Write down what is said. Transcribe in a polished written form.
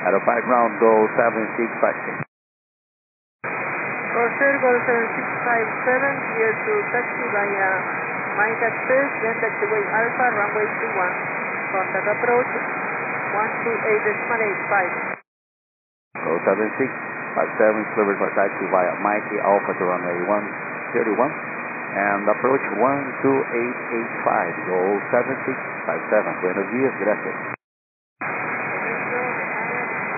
At a 5 ground, go 7656. Corsair, go 7657, clear to taxi via Mike Express, then taxiway Alpha, runway 31. Contact approach 128.85. Go 7657, delivered for taxi via Mikey Alpha to runway 131. And approach 12885, go 7657. Buenos dias, gracias.